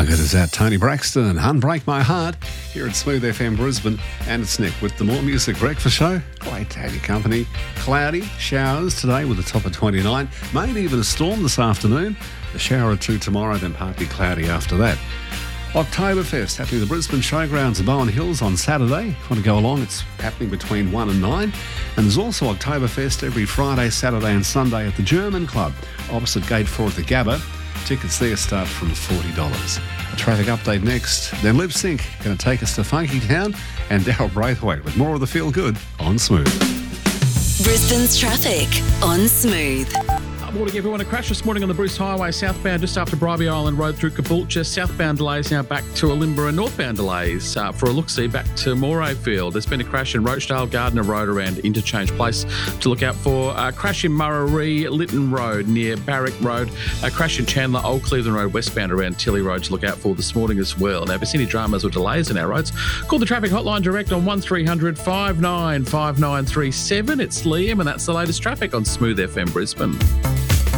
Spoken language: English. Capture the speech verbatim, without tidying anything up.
And it is at Tony Braxton, Unbreak My Heart, here at Smooth F M Brisbane. And it's Nick with the More Music Breakfast Show. Great to have your company. Cloudy, showers today with a top of twenty-nine. Maybe even a storm this afternoon. A shower or two tomorrow, then partly cloudy after that. Oktoberfest happening at the Brisbane Showgrounds at Bowen Hills on Saturday. If you want to go along, it's happening between one and nine. And there's also Oktoberfest every Friday, Saturday and Sunday at the German Club, opposite Gate four at the Gabba. Tickets there start from forty dollars. A traffic update next. Then Lip Sync going to take us to Funky Town, and Daryl Braithwaite with more of the Feel Good on Smooth. Brisbane's traffic on Smooth. Morning, everyone. A crash this morning on the Bruce Highway southbound just after Bribie Island Road through Caboolture. Southbound delays now back to Elimbra, and northbound delays uh, for a look-see back to Morayfield. There's been a crash in Rochdale Gardner Road around Interchange Place to look out for. A crash in Murray Lytton Road near Barrack Road. A crash in Chandler Old Cleveland Road westbound around Tilly Road to look out for this morning as well. Now, if there's any dramas or delays in our roads, call the traffic hotline direct on one three hundred five nine five nine three seven. It's Liam, and that's the latest traffic on Smooth F M Brisbane.